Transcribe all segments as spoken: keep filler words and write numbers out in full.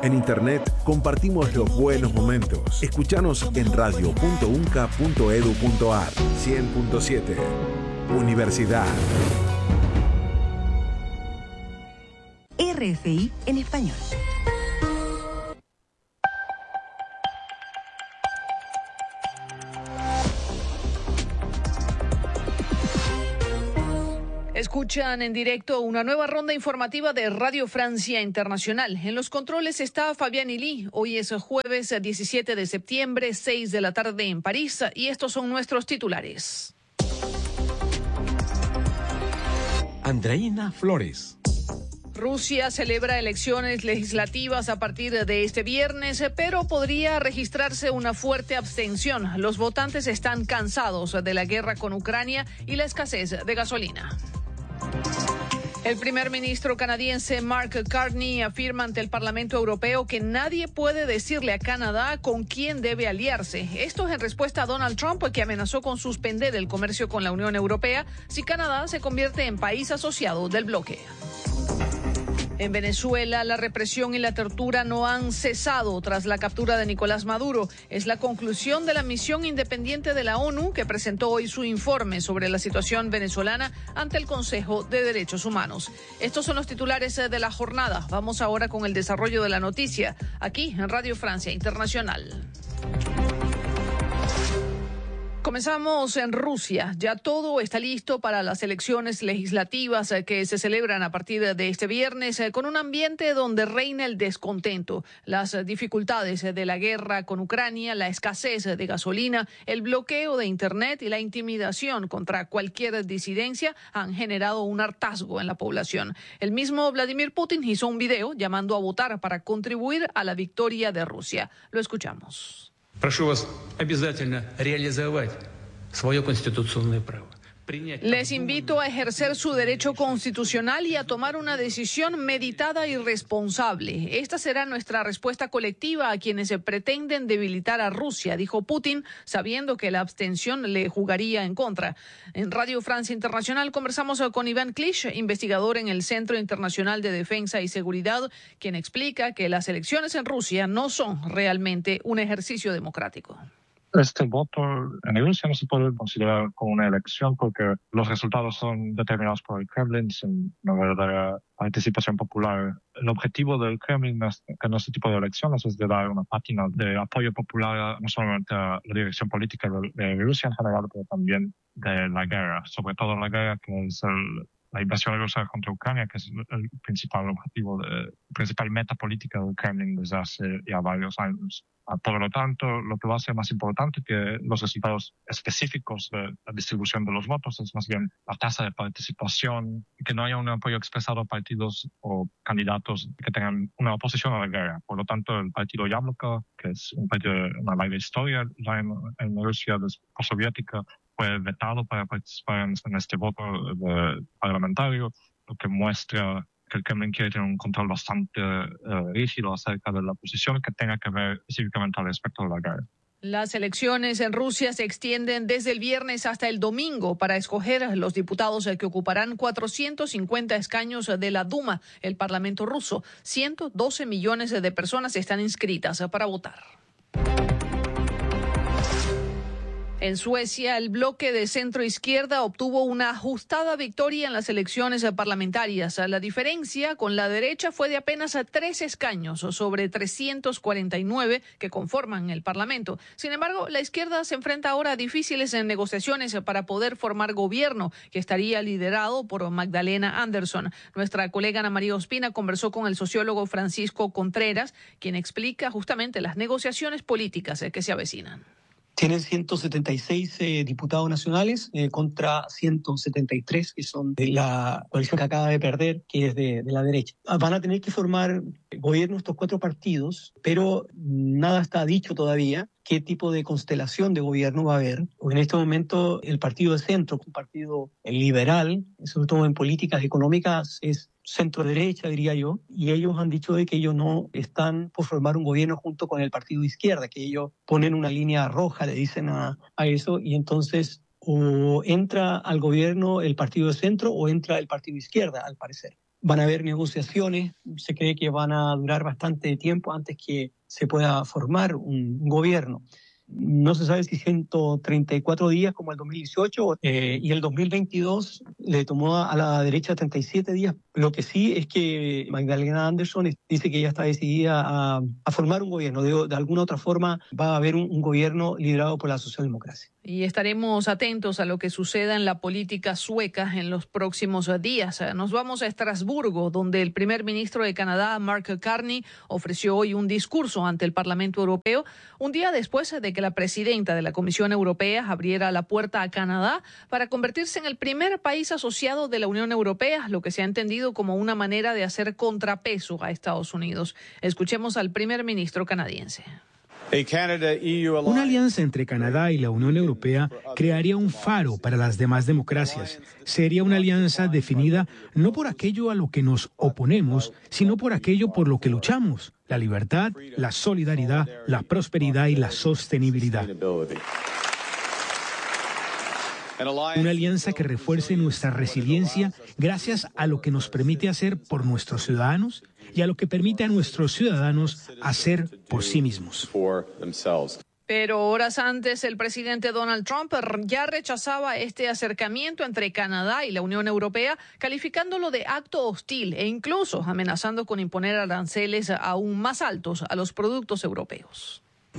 En internet compartimos los buenos momentos. Escuchanos en radio punto unca punto edu punto ar. cien punto siete. Universidad. R F I en español. Escuchan en directo una nueva ronda informativa de Radio Francia Internacional. En los controles está Fabián Ilí. Hoy es jueves diecisiete de septiembre, seis de la tarde en París, y estos son nuestros titulares. Andreina Flores. Rusia celebra elecciones legislativas a partir de este viernes, pero podría registrarse una fuerte abstención. Los votantes están cansados de la guerra con Ucrania y la escasez de gasolina. El primer ministro canadiense Mark Carney afirma ante el Parlamento Europeo que nadie puede decirle a Canadá con quién debe aliarse. Esto es en respuesta a Donald Trump, que amenazó con suspender el comercio con la Unión Europea si Canadá se convierte en país asociado del bloque. En Venezuela, la represión y la tortura no han cesado tras la captura de Nicolás Maduro. Es la conclusión de la misión independiente de la ONU, que presentó hoy su informe sobre la situación venezolana ante el Consejo de Derechos Humanos. Estos son los titulares de la jornada. Vamos ahora con el desarrollo de la noticia, aquí en Radio Francia Internacional. Comenzamos en Rusia. Ya todo está listo para las elecciones legislativas que se celebran a partir de este viernes, con un ambiente donde reina el descontento, las dificultades de la guerra con Ucrania, la escasez de gasolina, el bloqueo de Internet y la intimidación contra cualquier disidencia han generado un hartazgo en la población. El mismo Vladimir Putin hizo un video llamando a votar para contribuir a la victoria de Rusia. Lo escuchamos. Прошу вас обязательно реализовать свое конституционное право. Les invito a ejercer su derecho constitucional y a tomar una decisión meditada y responsable. Esta será nuestra respuesta colectiva a quienes se pretenden debilitar a Rusia, dijo Putin, sabiendo que la abstención le jugaría en contra. En Radio Francia Internacional conversamos con Iván Klisch, investigador en el Centro Internacional de Defensa y Seguridad, quien explica que las elecciones en Rusia no son realmente un ejercicio democrático. Este voto en Rusia no se puede considerar como una elección porque los resultados son determinados por el Kremlin sin una verdadera participación popular. El objetivo del Kremlin en este tipo de elecciones es de dar una pátina de apoyo popular no solamente a la dirección política de, de Rusia en general, pero también de la guerra, sobre todo la guerra que es el, la invasión rusa contra Ucrania, que es el principal objetivo, de, la principal meta política del Kremlin desde hace ya varios años. Por lo tanto, lo que va a ser más importante que los resultados específicos de la distribución de los votos es más bien la tasa de participación, que no haya un apoyo expresado a partidos o candidatos que tengan una oposición a la guerra. Por lo tanto, el partido Yabloko, que es un partido de una larga historia en, en Rusia postsoviética, fue vetado para participar en, en este voto de parlamentario, lo que muestra que el Kremlin quiere tener un control bastante uh, rígido acerca de la posición que tenga que ver específicamente al respecto de la guerra. Las elecciones en Rusia se extienden desde el viernes hasta el domingo para escoger los diputados que ocuparán cuatrocientos cincuenta escaños de la Duma, el Parlamento ruso. ciento doce millones de personas están inscritas para votar. En Suecia, el bloque de centro-izquierda obtuvo una ajustada victoria en las elecciones parlamentarias. La diferencia con la derecha fue de apenas tres escaños sobre trescientos cuarenta y nueve que conforman el Parlamento. Sin embargo, la izquierda se enfrenta ahora a difíciles negociaciones para poder formar gobierno, que estaría liderado por Magdalena Andersson. Nuestra colega Ana María Ospina conversó con el sociólogo Francisco Contreras, quien explica justamente las negociaciones políticas que se avecinan. Tienen ciento setenta y seis eh, diputados nacionales eh, contra ciento setenta y tres que son de la coalición que acaba de perder, que es de, de la derecha. Van a tener que formar gobierno estos cuatro partidos, pero nada está dicho todavía qué tipo de constelación de gobierno va a haber. En este momento el partido de centro, un partido liberal, sobre todo en políticas económicas, es centro-derecha, diría yo, y ellos han dicho de que ellos no están por formar un gobierno junto con el partido de izquierda, que ellos ponen una línea roja, le dicen a, a eso, y entonces o entra al gobierno el partido de centro o entra el partido de izquierda, al parecer. Van a haber negociaciones, se cree que van a durar bastante tiempo antes que se pueda formar un gobierno. No se sabe si ciento treinta y cuatro días como el dos mil dieciocho eh, y el dos mil veintidós le tomó a la derecha treinta y siete días. Lo que sí es que Magdalena Andersson dice que ella está decidida a, a formar un gobierno. De, de alguna otra forma va a haber un, un gobierno liderado por la socialdemocracia. Y estaremos atentos a lo que suceda en la política sueca en los próximos días. Nos vamos a Estrasburgo, donde el primer ministro de Canadá, Mark Carney, ofreció hoy un discurso ante el Parlamento Europeo, un día después de que la presidenta de la Comisión Europea abriera la puerta a Canadá para convertirse en el primer país asociado de la Unión Europea, lo que se ha entendido como una manera de hacer contrapeso a Estados Unidos. Escuchemos al primer ministro canadiense. Una alianza entre Canadá y la Unión Europea crearía un faro para las demás democracias. Sería una alianza definida no por aquello a lo que nos oponemos, sino por aquello por lo que luchamos: la libertad, la solidaridad, la prosperidad y la sostenibilidad. Una alianza que refuerce nuestra resiliencia gracias a lo que nos permite hacer por nuestros ciudadanos y a lo que permite a nuestros ciudadanos hacer por sí mismos. Pero horas antes, el presidente Donald Trump ya rechazaba este acercamiento entre Canadá y la Unión Europea, calificándolo de acto hostil e incluso amenazando con imponer aranceles aún más altos a los productos europeos.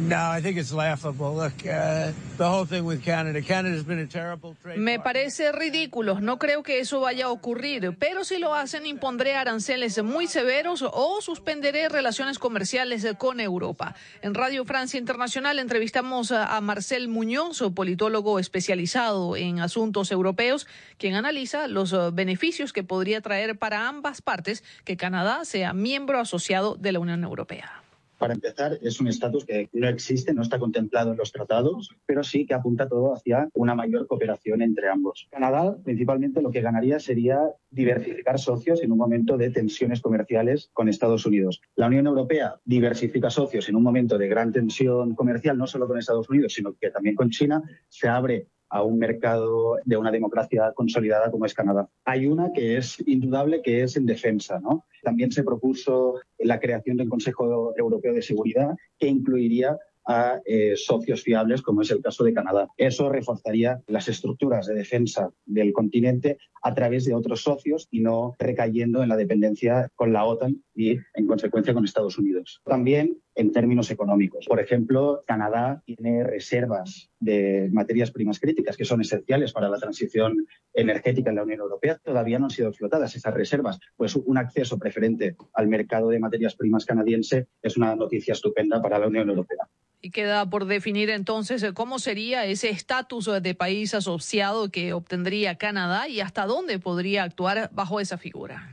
Me parece ridículo. No creo que eso vaya a ocurrir, pero si lo hacen, impondré aranceles muy severos o suspenderé relaciones comerciales con Europa. En Radio Francia Internacional entrevistamos a Marcel Muñoz, politólogo especializado en asuntos europeos, quien analiza los beneficios que podría traer para ambas partes que Canadá sea miembro asociado de la Unión Europea. Para empezar, es un estatus que no existe, no está contemplado en los tratados, pero sí que apunta todo hacia una mayor cooperación entre ambos. Canadá, principalmente, lo que ganaría sería diversificar socios en un momento de tensiones comerciales con Estados Unidos. La Unión Europea diversifica socios en un momento de gran tensión comercial, no solo con Estados Unidos, sino que también con China. Se abre a un mercado de una democracia consolidada como es Canadá. Hay una que es indudable, que es en defensa, ¿no? También se propuso la creación del Consejo Europeo de Seguridad, que incluiría a eh, socios fiables, como es el caso de Canadá. Eso reforzaría las estructuras de defensa del continente a través de otros socios y no recayendo en la dependencia con la OTAN y, en consecuencia, con Estados Unidos. También en términos económicos. Por ejemplo, Canadá tiene reservas de materias primas críticas que son esenciales para la transición energética en la Unión Europea. Todavía no han sido explotadas esas reservas. Pues un acceso preferente al mercado de materias primas canadiense es una noticia estupenda para la Unión Europea. Y queda por definir entonces cómo sería ese estatus de país asociado que obtendría Canadá y hasta dónde podría actuar bajo esa figura.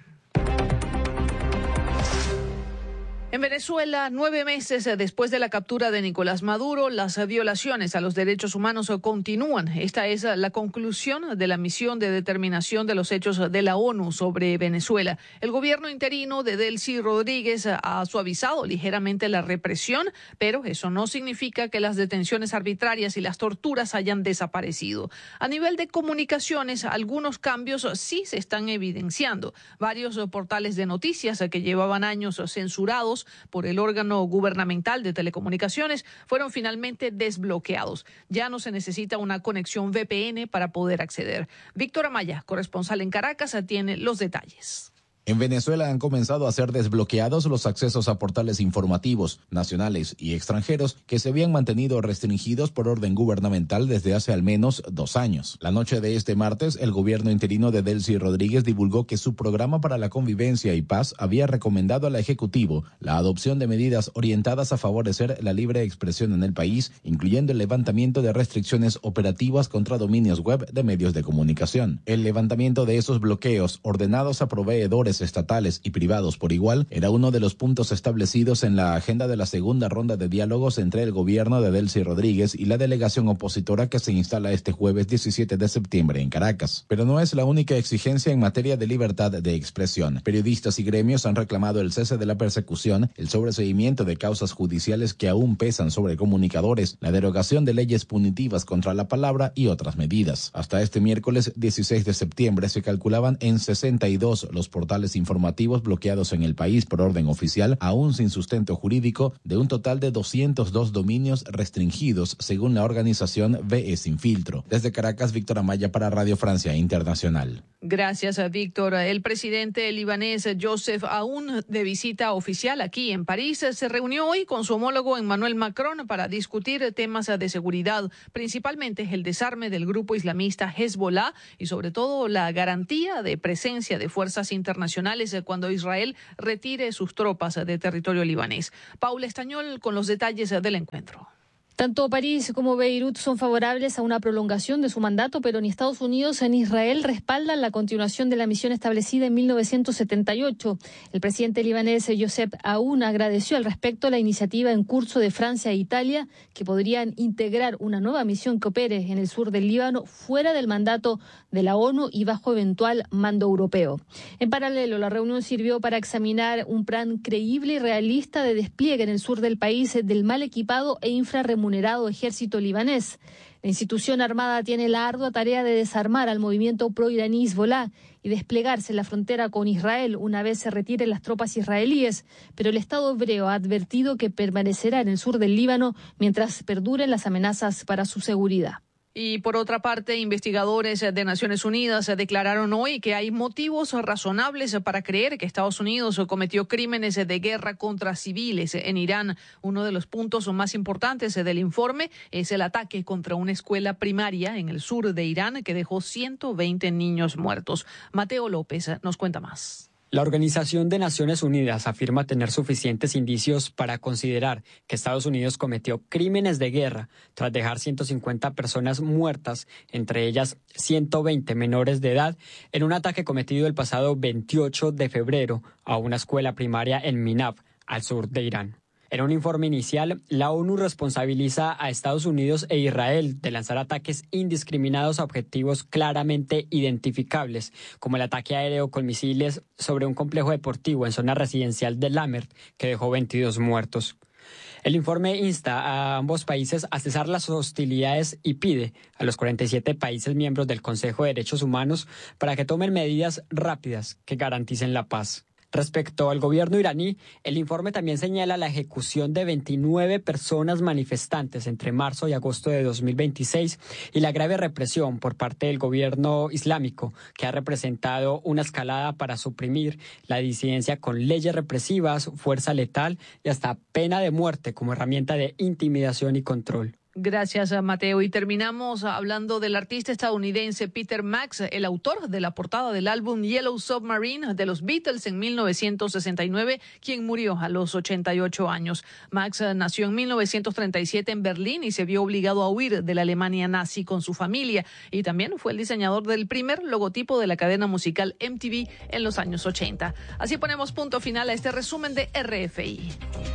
En Venezuela, nueve meses después de la captura de Nicolás Maduro, las violaciones a los derechos humanos continúan. Esta es la conclusión de la misión de determinación de los hechos de la ONU sobre Venezuela. El gobierno interino de Delcy Rodríguez ha suavizado ligeramente la represión, pero eso no significa que las detenciones arbitrarias y las torturas hayan desaparecido. A nivel de comunicaciones, algunos cambios sí se están evidenciando. Varios portales de noticias que llevaban años censurados por el órgano gubernamental de telecomunicaciones fueron finalmente desbloqueados. Ya no se necesita una conexión V P N para poder acceder. Víctor Amaya, corresponsal en Caracas, tiene los detalles. En Venezuela han comenzado a ser desbloqueados los accesos a portales informativos nacionales y extranjeros que se habían mantenido restringidos por orden gubernamental desde hace al menos dos años. La noche de este martes, el gobierno interino de Delcy Rodríguez divulgó que su programa para la convivencia y paz había recomendado al Ejecutivo la adopción de medidas orientadas a favorecer la libre expresión en el país, incluyendo el levantamiento de restricciones operativas contra dominios web de medios de comunicación. El levantamiento de esos bloqueos ordenados a proveedores estatales y privados por igual era uno de los puntos establecidos en la agenda de la segunda ronda de diálogos entre el gobierno de Delcy Rodríguez y la delegación opositora que se instala este jueves diecisiete de septiembre en Caracas. Pero no es la única exigencia en materia de libertad de expresión. Periodistas y gremios han reclamado el cese de la persecución, el sobreseimiento de causas judiciales que aún pesan sobre comunicadores, la derogación de leyes punitivas contra la palabra y otras medidas. Hasta este miércoles dieciséis de septiembre se calculaban en sesenta y dos los portales portales informativos bloqueados en el país por orden oficial, aún sin sustento jurídico, de un total de doscientos dos dominios restringidos, según la organización V E Sin Filtro. Desde Caracas, Víctor Amaya para Radio Francia Internacional. Gracias, Víctor. El presidente libanés Joseph Aoun, de visita oficial aquí en París, se reunió hoy con su homólogo Emmanuel Macron para discutir temas de seguridad, principalmente el desarme del grupo islamista Hezbollah y sobre todo la garantía de presencia de fuerzas internacionales cuando Israel retire sus tropas de territorio libanés. Paula Estañol con los detalles del encuentro. Tanto París como Beirut son favorables a una prolongación de su mandato, pero ni Estados Unidos ni Israel respaldan la continuación de la misión establecida en mil novecientos setenta y ocho. El presidente libanés Joseph Aoun agradeció al respecto la iniciativa en curso de Francia e Italia, que podrían integrar una nueva misión que opere en el sur del Líbano fuera del mandato de la ONU y bajo eventual mando europeo. En paralelo, la reunión sirvió para examinar un plan creíble y realista de despliegue en el sur del país del mal equipado e infrarremunerado ejército libanés. La institución armada tiene la ardua tarea de desarmar al movimiento pro-iraní Hezbollah y desplegarse en la frontera con Israel una vez se retiren las tropas israelíes, pero el Estado hebreo ha advertido que permanecerá en el sur del Líbano mientras perduren las amenazas para su seguridad. Y por otra parte, investigadores de Naciones Unidas declararon hoy que hay motivos razonables para creer que Estados Unidos cometió crímenes de guerra contra civiles en Irán. Uno de los puntos más importantes del informe es el ataque contra una escuela primaria en el sur de Irán que dejó ciento veinte niños muertos. Mateo López nos cuenta más. La Organización de Naciones Unidas afirma tener suficientes indicios para considerar que Estados Unidos cometió crímenes de guerra tras dejar ciento cincuenta personas muertas, entre ellas ciento veinte menores de edad, en un ataque cometido el pasado veintiocho de febrero a una escuela primaria en Minab, al sur de Irán. En un informe inicial, la ONU responsabiliza a Estados Unidos e Israel de lanzar ataques indiscriminados a objetivos claramente identificables, como el ataque aéreo con misiles sobre un complejo deportivo en zona residencial de Lamert, que dejó veintidós muertos. El informe insta a ambos países a cesar las hostilidades y pide a los cuarenta y siete países miembros del Consejo de Derechos Humanos para que tomen medidas rápidas que garanticen la paz. Respecto al gobierno iraní, el informe también señala la ejecución de veintinueve personas manifestantes entre marzo y agosto de dos mil veintiséis y la grave represión por parte del gobierno islámico, que ha representado una escalada para suprimir la disidencia con leyes represivas, fuerza letal y hasta pena de muerte como herramienta de intimidación y control. Gracias, Mateo. Y terminamos hablando del artista estadounidense Peter Max, el autor de la portada del álbum Yellow Submarine de los Beatles en mil novecientos sesenta y nueve, quien murió a los ochenta y ocho años. Max nació en mil novecientos treinta y siete en Berlín y se vio obligado a huir de la Alemania nazi con su familia. Y también fue el diseñador del primer logotipo de la cadena musical M T V en los años ochenta. Así ponemos punto final a este resumen de R F I.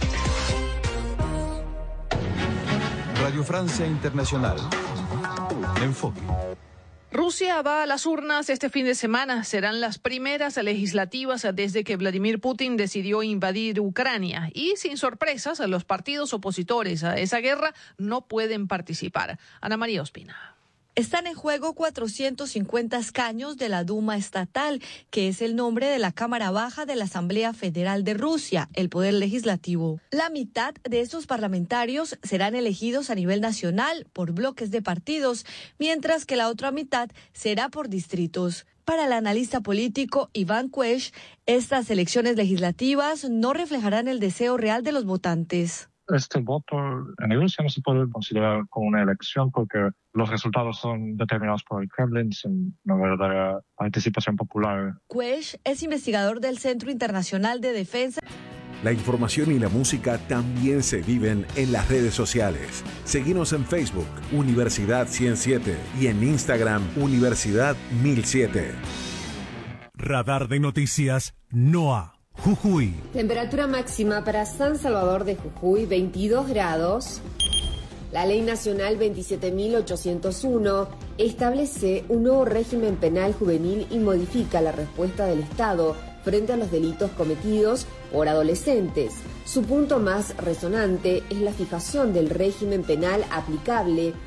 Radio Francia Internacional. Enfoque. Rusia va a las urnas este fin de semana. Serán las primeras legislativas desde que Vladimir Putin decidió invadir Ucrania. Y sin sorpresas, los partidos opositores a esa guerra no pueden participar. Ana María Ospina. Están en juego cuatrocientos cincuenta escaños de la Duma estatal, que es el nombre de la Cámara Baja de la Asamblea Federal de Rusia, el poder legislativo. La mitad de estos parlamentarios serán elegidos a nivel nacional por bloques de partidos, mientras que la otra mitad será por distritos. Para el analista político Iván Kuesh, estas elecciones legislativas no reflejarán el deseo real de los votantes. Este voto en Rusia no se puede considerar como una elección porque los resultados son determinados por el Kremlin sin una verdadera participación popular. Kuesh es investigador del Centro Internacional de Defensa. La información y la música también se viven en las redes sociales. Seguinos en Facebook, Universidad ciento siete, y en Instagram, Universidad mil siete. Radar de noticias NOAA. Jujuy. Temperatura máxima para San Salvador de Jujuy, veintidós grados. La Ley Nacional veintisiete mil ochocientos uno establece un nuevo régimen penal juvenil y modifica la respuesta del Estado frente a los delitos cometidos por adolescentes. Su punto más resonante es la fijación del régimen penal aplicable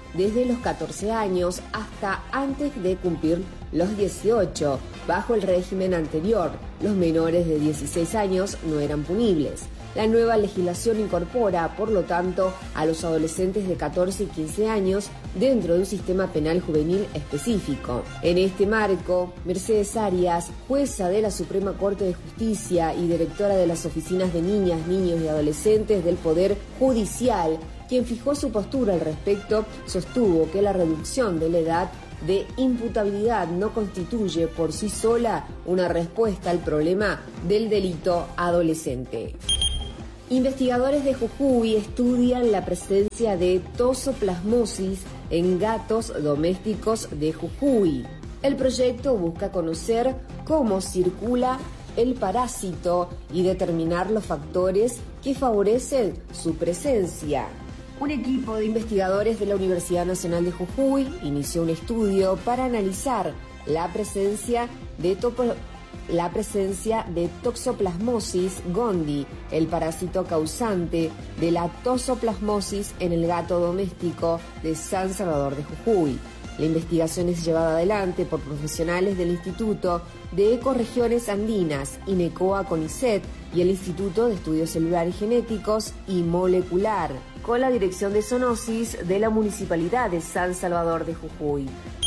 desde los catorce años hasta antes de cumplir los dieciocho. Bajo el régimen anterior, los menores de dieciséis años no eran punibles. La nueva legislación incorpora, por lo tanto, a los adolescentes de catorce y quince años dentro de un sistema penal juvenil específico. En este marco, Mercedes Arias, jueza de la Suprema Corte de Justicia y directora de las oficinas de niñas, niños y adolescentes del Poder Judicial, quien fijó su postura al respecto, sostuvo que la reducción de la edad de imputabilidad no constituye por sí sola una respuesta al problema del delito adolescente. Investigadores de Jujuy estudian la presencia de tosoplasmosis en gatos domésticos de Jujuy. El proyecto busca conocer cómo circula el parásito y determinar los factores que favorecen su presencia. Un equipo de investigadores de la Universidad Nacional de Jujuy inició un estudio para analizar la presencia de topo la presencia de Toxoplasmosis gondii, el parásito causante de la tosoplasmosis en el gato doméstico de San Salvador de Jujuy. La investigación es llevada adelante por profesionales del Instituto de Ecorregiones Andinas, INECOA CONICET, y el Instituto de Estudios Celulares Genéticos y Molecular, con la dirección de zoonosis de la Municipalidad de San Salvador de Jujuy.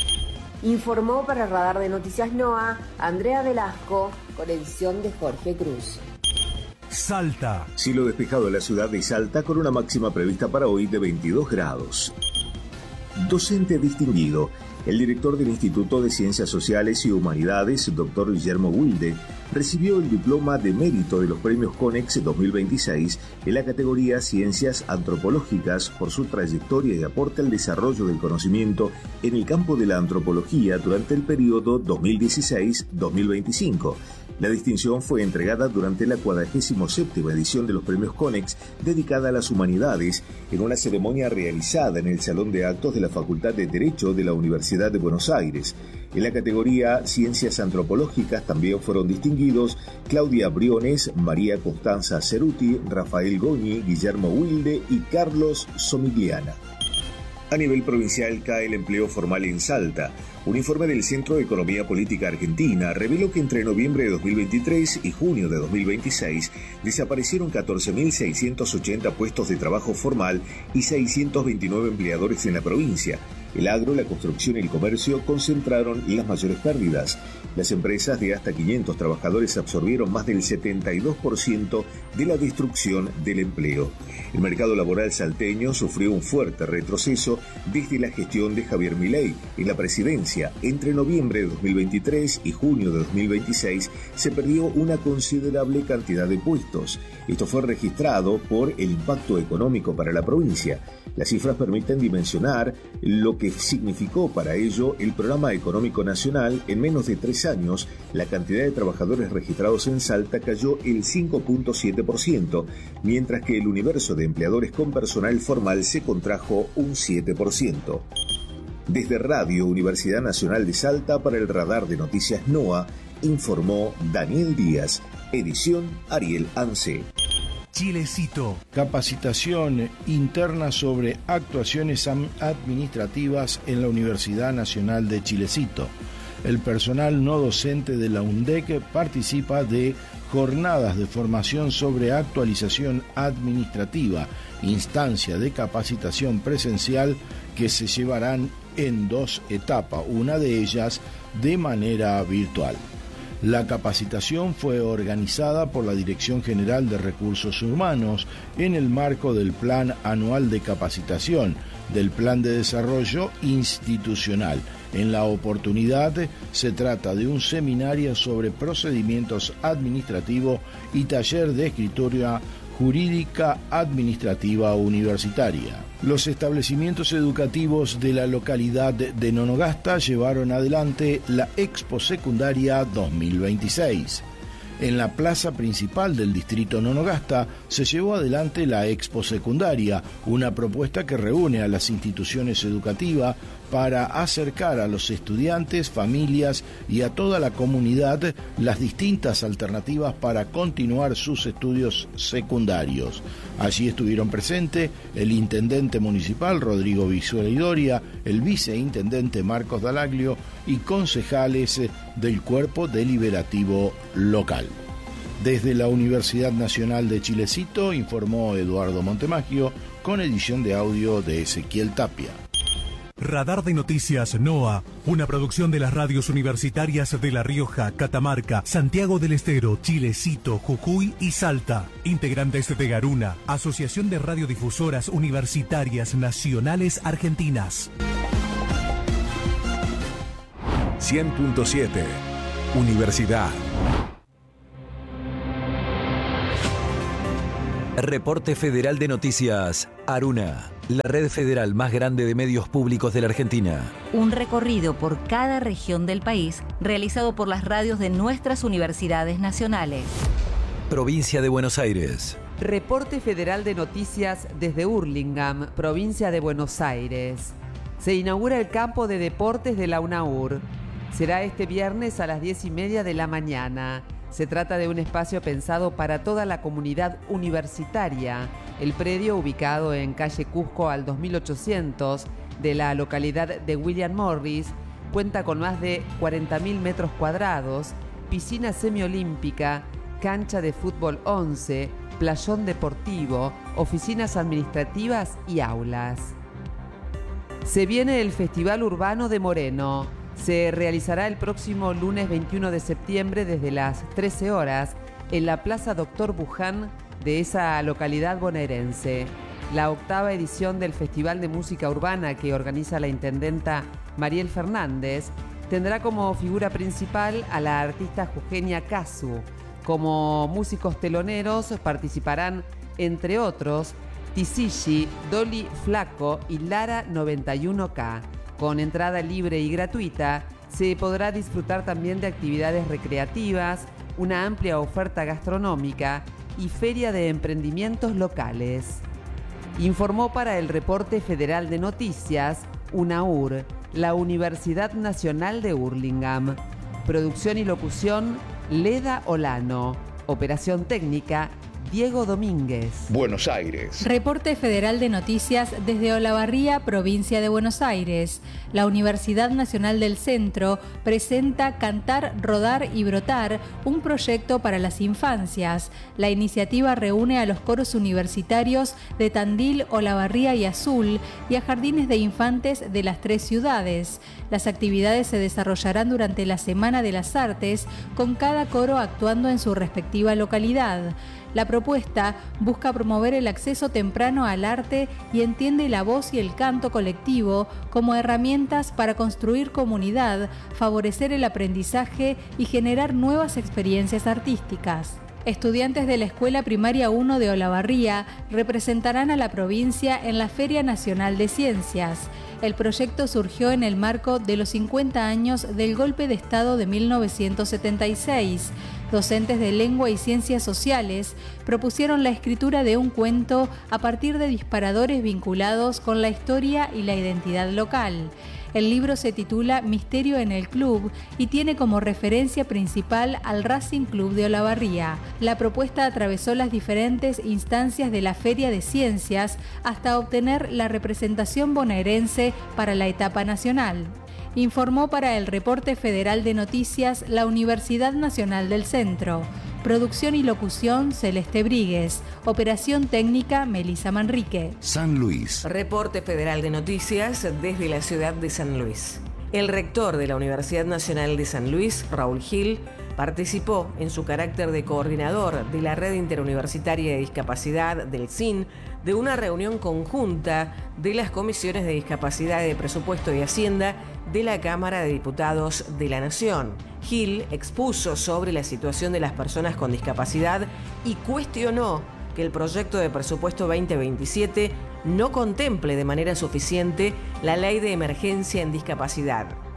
Informó para Radar de Noticias NOA, Andrea Velasco, con edición de Jorge Cruz. Salta. Cielo despejado en la ciudad de Salta con una máxima prevista para hoy de veintidós grados. Docente distinguido. El director del Instituto de Ciencias Sociales y Humanidades, doctor Guillermo Wilde, recibió el diploma de mérito de los premios CONEX dos mil veintiséis en la categoría Ciencias Antropológicas por su trayectoria y aporte al desarrollo del conocimiento en el campo de la antropología durante el periodo dos mil dieciséis a dos mil veinticinco. La distinción fue entregada durante la cuadragésima séptima edición de los premios CONEX dedicada a las humanidades en una ceremonia realizada en el Salón de Actos de la Facultad de Derecho de la Universidad de Buenos Aires. En la categoría Ciencias Antropológicas también fueron distinguidos Claudia Briones, María Constanza Ceruti, Rafael Goñi, Guillermo Wilde y Carlos Somigliana. A nivel provincial cae el empleo formal en Salta. Un informe del Centro de Economía Política Argentina reveló que entre noviembre de dos mil veintitrés y junio de dos mil veintiséis desaparecieron catorce mil seiscientos ochenta puestos de trabajo formal y seiscientos veintinueve empleadores en la provincia. El agro, la construcción y el comercio concentraron las mayores pérdidas. Las empresas de hasta quinientos trabajadores absorbieron más del setenta y dos por ciento de la destrucción del empleo. El mercado laboral salteño sufrió un fuerte retroceso desde la gestión de Javier Milei en la presidencia. Entre noviembre de dos mil veintitrés y junio de dos mil veintiséis se perdió una considerable cantidad de puestos. Esto fue registrado por el impacto económico para la provincia. Las cifras permiten dimensionar lo que significó para ello el Programa Económico Nacional. En menos de tres años, la cantidad de trabajadores registrados en Salta cayó el cinco punto siete por ciento, mientras que el universo de empleadores con personal formal se contrajo un siete por ciento. Desde Radio Universidad Nacional de Salta para el Radar de Noticias NOA, informó Daniel Díaz, edición Ariel Ance. Chilecito. Capacitación interna sobre actuaciones administrativas en la Universidad Nacional de Chilecito. El personal no docente de la UNDEC participa de jornadas de formación sobre actualización administrativa, instancia de capacitación presencial que se llevarán en dos etapas, una de ellas de manera virtual. La capacitación fue organizada por la Dirección General de Recursos Humanos en el marco del Plan Anual de Capacitación del Plan de Desarrollo Institucional. En la oportunidad se trata de un seminario sobre procedimientos administrativos y taller de escritura jurídica administrativa universitaria. Los establecimientos educativos de la localidad de Nonogasta llevaron adelante la Expo Secundaria dos mil veintiséis. En la plaza principal del distrito Nonogasta se llevó adelante la Expo Secundaria, una propuesta que reúne a las instituciones educativas para acercar a los estudiantes, familias y a toda la comunidad las distintas alternativas para continuar sus estudios secundarios. Allí estuvieron presentes el intendente municipal Rodrigo Visualidoria, el viceintendente Marcos Dalaglio y concejales del cuerpo deliberativo local. Desde la Universidad Nacional de Chilecito informó Eduardo Montemaggio con edición de audio de Ezequiel Tapia. Radar de Noticias NOA, una producción de las radios universitarias de La Rioja, Catamarca, Santiago del Estero, Chilecito, Jujuy y Salta. Integrantes de Garuna, Asociación de Radiodifusoras Universitarias Nacionales Argentinas. cien punto siete, Universidad. Reporte Federal de Noticias, Aruna, la red federal más grande de medios públicos de la Argentina. Un recorrido por cada región del país realizado por las radios de nuestras universidades nacionales. Provincia de Buenos Aires. Reporte Federal de Noticias desde Hurlingham, provincia de Buenos Aires. Se inaugura el campo de deportes de la UNAUR. Será este viernes a las diez y media de la mañana. Se trata de un espacio pensado para toda la comunidad universitaria. El predio, ubicado en calle Cusco al dos mil ochocientos de la localidad de William Morris, cuenta con más de cuarenta mil metros cuadrados, piscina semiolímpica, cancha de fútbol once, playón deportivo, oficinas administrativas y aulas. Se viene el Festival Urbano de Moreno. Se realizará el próximo lunes veintiuno de septiembre desde las trece horas en la Plaza Doctor Buján de esa localidad bonaerense. La octava edición del Festival de Música Urbana que organiza la intendenta Mariel Fernández tendrá como figura principal a la artista jujeña Casu. Como músicos teloneros participarán, entre otros, Tizishi, Dolly Flaco y Lara noventa y uno K. Con entrada libre y gratuita, se podrá disfrutar también de actividades recreativas, una amplia oferta gastronómica y feria de emprendimientos locales. Informó para el Reporte Federal de Noticias, UNAUR, la Universidad Nacional de Hurlingham. Producción y locución, Leda Olano. Operación técnica, Diego Domínguez. Buenos Aires. Reporte Federal de Noticias desde Olavarría, provincia de Buenos Aires. La Universidad Nacional del Centro presenta Cantar, Rodar y Brotar, un proyecto para las infancias. La iniciativa reúne a los coros universitarios de Tandil, Olavarría y Azul y a jardines de infantes de las tres ciudades. Las actividades se desarrollarán durante la Semana de las Artes, con cada coro actuando en su respectiva localidad. La propuesta busca promover el acceso temprano al arte y entiende la voz y el canto colectivo como herramientas para construir comunidad, favorecer el aprendizaje y generar nuevas experiencias artísticas. Estudiantes de la Escuela Primaria uno de Olavarría representarán a la provincia en la Feria Nacional de Ciencias. El proyecto surgió en el marco de los cincuenta años del Golpe de Estado de mil novecientos setenta y seis. Docentes de Lengua y Ciencias Sociales propusieron la escritura de un cuento a partir de disparadores vinculados con la historia y la identidad local. El libro se titula Misterio en el Club y tiene como referencia principal al Racing Club de Olavarría. La propuesta atravesó las diferentes instancias de la Feria de Ciencias hasta obtener la representación bonaerense para la etapa nacional. Informó para el Reporte Federal de Noticias la Universidad Nacional del Centro. Producción y locución, Celeste Bríguez. Operación técnica, Melisa Manrique. San Luis. Reporte Federal de Noticias desde la ciudad de San Luis. El rector de la Universidad Nacional de San Luis, Raúl Gil, participó en su carácter de coordinador de la Red Interuniversitaria de Discapacidad del C I N de una reunión conjunta de las comisiones de Discapacidad, de Presupuesto y Hacienda de la Cámara de Diputados de la Nación. Gil expuso sobre la situación de las personas con discapacidad y cuestionó que el proyecto de presupuesto veinte veintisiete no contemple de manera suficiente la ley de emergencia en discapacidad.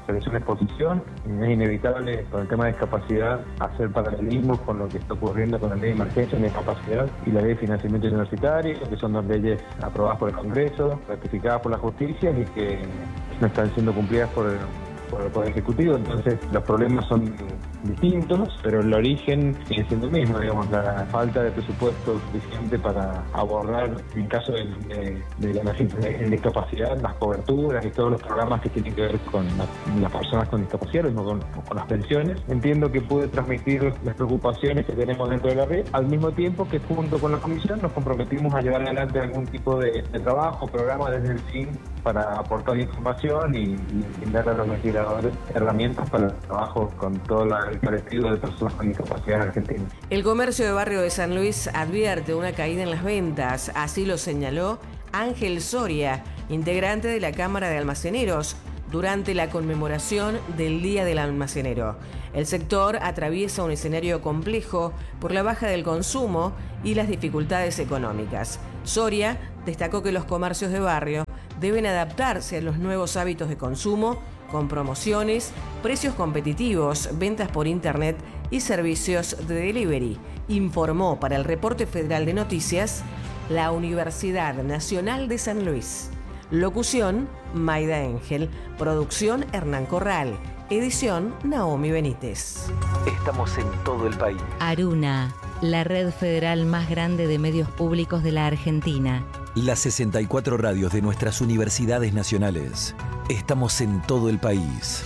selección de exposición. Es inevitable con el tema de discapacidad hacer paralelismos con lo que está ocurriendo con la ley de emergencia de discapacidad y la ley de financiamiento universitario, que son dos leyes aprobadas por el Congreso, ratificadas por la justicia y que no están siendo cumplidas por el, por el Poder Ejecutivo. Entonces los problemas son distintos, pero el origen sigue siendo el mismo, digamos, la falta de presupuesto suficiente para abordar, en caso de, de, de la emergencia en discapacidad, las coberturas y todos los programas que tienen que ver con la, las personas con discapacidad, mismo con, con las pensiones. Entiendo que pude transmitir las preocupaciones que tenemos dentro de la red, al mismo tiempo que junto con la Comisión nos comprometimos a llevar adelante algún tipo de, de trabajo, programa desde el C I N para aportar información y, y brindar a los legisladores herramientas para el trabajo con todo la el colectivo de personas con discapacidad en Argentina. El comercio de barrio de San Luis advierte una caída en las ventas, así lo señaló Ángel Soria, integrante de la Cámara de Almaceneros, durante la conmemoración del Día del Almacenero. El sector atraviesa un escenario complejo por la baja del consumo y las dificultades económicas. Soria destacó que los comercios de barrio deben adaptarse a los nuevos hábitos de consumo con promociones, precios competitivos, ventas por internet y servicios de delivery, informó para el Reporte Federal de Noticias la Universidad Nacional de San Luis. Locución, Maida Engel. Producción, Hernán Corral. Edición, Naomi Benítez. Estamos en todo el país. Aruna, la red federal más grande de medios públicos de la Argentina. Las sesenta y cuatro radios de nuestras universidades nacionales. Estamos en todo el país.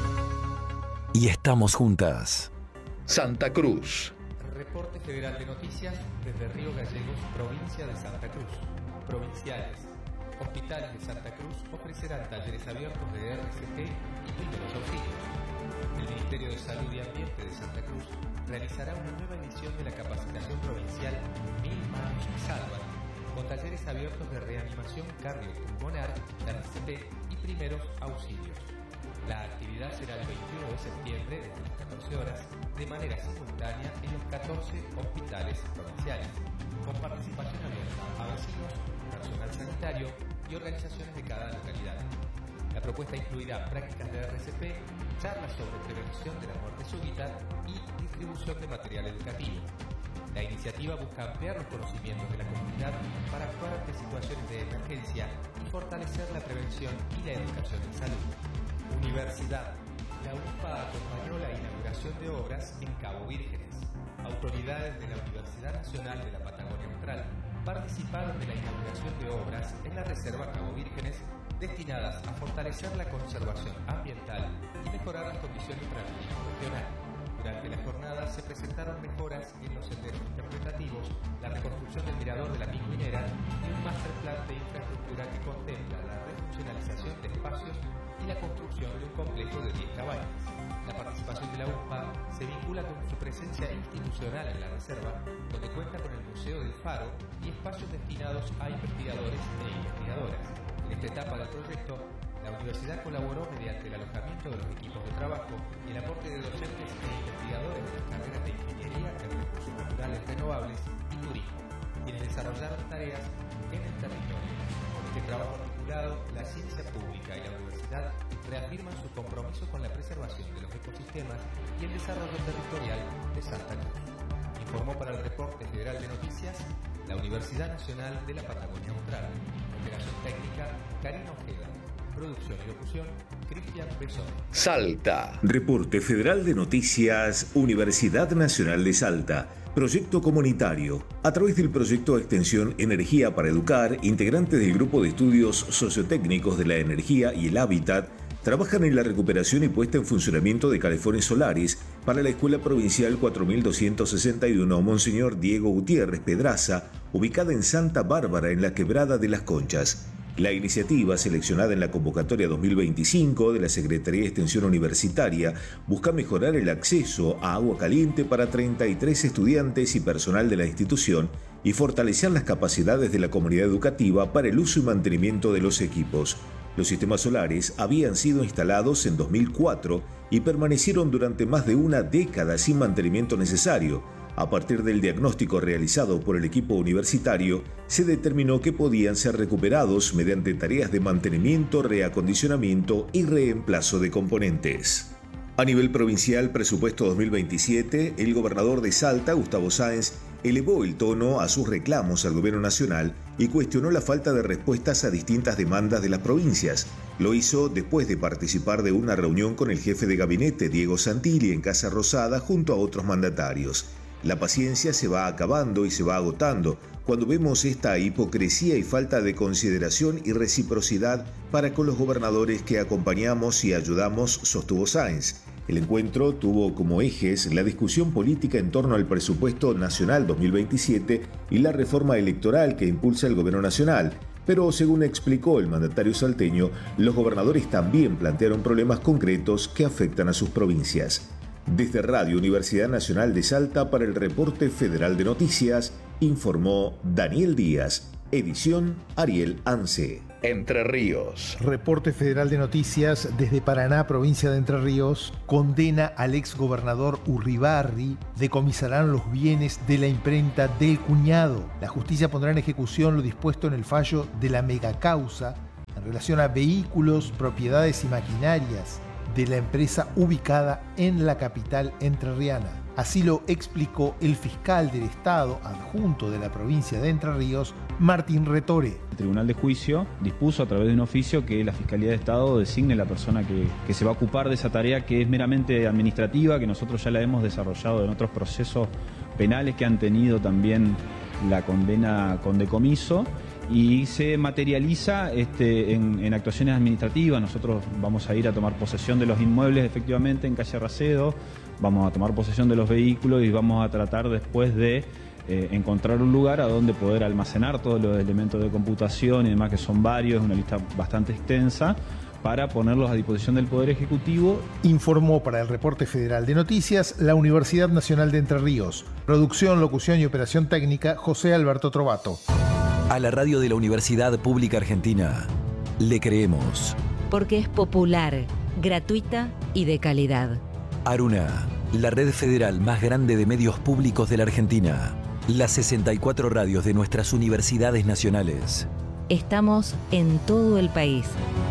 Y estamos juntas. Santa Cruz. Reporte Federal de Noticias desde Río Gallegos, provincia de Santa Cruz. Provinciales. Hospitales de Santa Cruz ofrecerán talleres abiertos de R C P y primeros auxilios. El Ministerio de Salud y Ambiente de Santa Cruz realizará una nueva edición de la capacitación provincial Mil Manos que Salvan, con talleres abiertos de reanimación cardiopulmonar, R C P y primeros auxilios. La actividad será el veintiuno de septiembre desde las catorce horas, de manera simultánea en los catorce hospitales provinciales, con participación abierta a vecinos, personal sanitario y organizaciones de cada localidad. La propuesta incluirá prácticas de R C P, charlas sobre prevención de la muerte súbita y distribución de material educativo. La iniciativa busca ampliar los conocimientos de la comunidad para actuar ante situaciones de emergencia y fortalecer la prevención y la educación en salud. Universidad. La U P A acompañó la inauguración de obras en Cabo Vírgenes. Autoridades de la Universidad Nacional de la Patagonia Austral participaron de la inauguración de obras en la Reserva Cabo Vírgenes destinadas a fortalecer la conservación ambiental y mejorar las condiciones para el turismo regional. Durante la jornada se presentaron mejoras en los senderos interpretativos, la reconstrucción del mirador de la Pingüinera y un master plan de infraestructura que contempla la refuncionalización de espacios y la construcción de un complejo de diez cabañas. La participación de la U P A se vincula con su presencia institucional en la reserva, donde cuenta con el Museo del Faro y espacios destinados a investigadores e investigadoras. En esta etapa del proyecto, la universidad colaboró mediante el alojamiento de los equipos de trabajo y el aporte de docentes e investigadores de las carreras de Ingeniería en Recursos Naturales Renovables y Turismo, quienes desarrollaron tareas en el territorio. Con este trabajo articulado, la ciencia pública y la universidad reafirman su compromiso con la preservación de los ecosistemas y el desarrollo territorial de Santa Cruz. Informó para el Reporte Federal de Noticias la Universidad Nacional de la Patagonia Austral. Operación técnica, Karina Ojeda. Producción y locución, Cristian Besón. Salta. Reporte Federal de Noticias, Universidad Nacional de Salta. Proyecto comunitario. A través del proyecto Extensión Energía para Educar, integrantes del Grupo de Estudios Sociotécnicos de la Energía y el Hábitat trabajan en la recuperación y puesta en funcionamiento de calefones solares para la Escuela Provincial cuatro mil doscientos sesenta y uno Monseñor Diego Gutiérrez Pedraza, ubicada en Santa Bárbara, en la Quebrada de las Conchas. La iniciativa, seleccionada en la convocatoria dos mil veinticinco de la Secretaría de Extensión Universitaria, busca mejorar el acceso a agua caliente para treinta y tres estudiantes y personal de la institución y fortalecer las capacidades de la comunidad educativa para el uso y mantenimiento de los equipos. Los sistemas solares habían sido instalados en dos mil cuatro y permanecieron durante más de una década sin mantenimiento necesario, A partir del diagnóstico realizado por el equipo universitario, se determinó que podían ser recuperados mediante tareas de mantenimiento, reacondicionamiento y reemplazo de componentes. A nivel provincial, presupuesto dos mil veintisiete, el gobernador de Salta, Gustavo Sáenz, elevó el tono a sus reclamos al gobierno nacional y cuestionó la falta de respuestas a distintas demandas de las provincias. Lo hizo después de participar de una reunión con el jefe de gabinete, Diego Santilli, en Casa Rosada, junto a otros mandatarios. La paciencia se va acabando y se va agotando cuando vemos esta hipocresía y falta de consideración y reciprocidad para con los gobernadores que acompañamos y ayudamos, sostuvo Sáenz. El encuentro tuvo como ejes la discusión política en torno al presupuesto nacional dos mil veintisiete y la reforma electoral que impulsa el gobierno nacional. Pero, según explicó el mandatario salteño, los gobernadores también plantearon problemas concretos que afectan a sus provincias. Desde Radio Universidad Nacional de Salta para el Reporte Federal de Noticias, informó Daniel Díaz, edición Ariel Anse. Entre Ríos. Reporte Federal de Noticias desde Paraná, provincia de Entre Ríos, condena al exgobernador Urribarri, decomisarán los bienes de la imprenta del cuñado. La justicia pondrá en ejecución lo dispuesto en el fallo de la megacausa en relación a vehículos, propiedades y maquinarias de la empresa ubicada en la capital entrerriana. Así lo explicó el fiscal del Estado adjunto de la provincia de Entre Ríos, Martín Retore. El Tribunal de Juicio dispuso a través de un oficio que la Fiscalía de Estado designe la persona que, que se va a ocupar de esa tarea que es meramente administrativa, que nosotros ya la hemos desarrollado en otros procesos penales que han tenido también la condena con decomiso. Y se materializa este, en, en actuaciones administrativas. Nosotros vamos a ir a tomar posesión de los inmuebles efectivamente en calle Racedo, vamos a tomar posesión de los vehículos y vamos a tratar después de eh, encontrar un lugar a donde poder almacenar todos los elementos de computación y demás, que son varios, es una lista bastante extensa, para ponerlos a disposición del Poder Ejecutivo. Informó para el Reporte Federal de Noticias la Universidad Nacional de Entre Ríos. Producción, locución y operación técnica, José Alberto Trovato. A la radio de la Universidad Pública Argentina le creemos. Porque es popular, gratuita y de calidad. Aruna, la red federal más grande de medios públicos de la Argentina. Las sesenta y cuatro radios de nuestras universidades nacionales. Estamos en todo el país.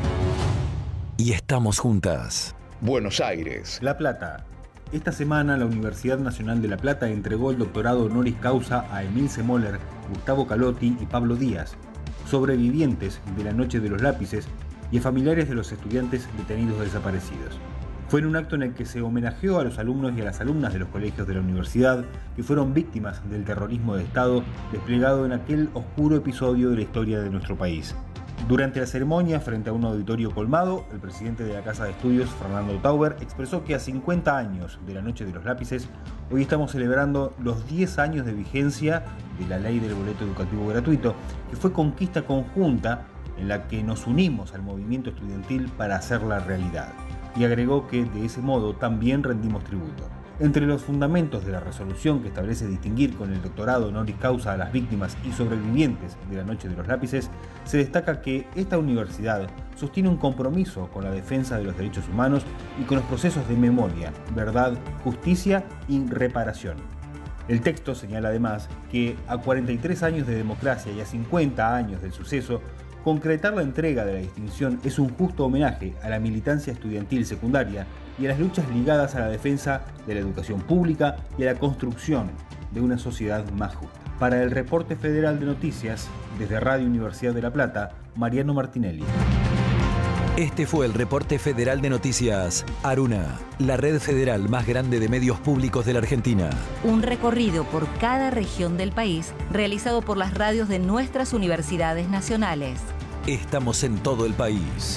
Y estamos juntas. Buenos Aires. La Plata. Esta semana la Universidad Nacional de La Plata entregó el doctorado honoris causa a Emilce Moller, Gustavo Calotti y Pablo Díaz, sobrevivientes de la Noche de los Lápices y a familiares de los estudiantes detenidos desaparecidos. Fue en un acto en el que se homenajeó a los alumnos y a las alumnas de los colegios de la universidad que fueron víctimas del terrorismo de Estado desplegado en aquel oscuro episodio de la historia de nuestro país. Durante la ceremonia, frente a un auditorio colmado, el presidente de la Casa de Estudios, Fernando Tauber, expresó que a cincuenta años de la Noche de los Lápices, hoy estamos celebrando los diez años de vigencia de la Ley del Boleto Educativo Gratuito, que fue conquista conjunta en la que nos unimos al movimiento estudiantil para hacerla realidad. Y agregó que de ese modo también rendimos tributo. Entre los fundamentos de la resolución que establece distinguir con el doctorado honoris causa a las víctimas y sobrevivientes de la Noche de los Lápices, se destaca que esta universidad sostiene un compromiso con la defensa de los derechos humanos y con los procesos de memoria, verdad, justicia y reparación. El texto señala además que a cuarenta y tres años de democracia y a cincuenta años del suceso, concretar la entrega de la distinción es un justo homenaje a la militancia estudiantil secundaria y a las luchas ligadas a la defensa de la educación pública y a la construcción de una sociedad más justa. Para el Reporte Federal de Noticias, desde Radio Universidad de La Plata, Mariano Martinelli. Este fue el Reporte Federal de Noticias Aruna, la red federal más grande de medios públicos de la Argentina. Un recorrido por cada región del país realizado por las radios de nuestras universidades nacionales. Estamos en todo el país.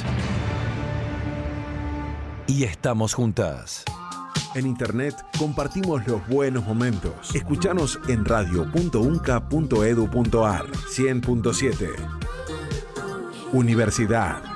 Y estamos juntas. En internet compartimos los buenos momentos. Escuchanos en radio punto unca punto edu punto ar cien punto siete. Universidad.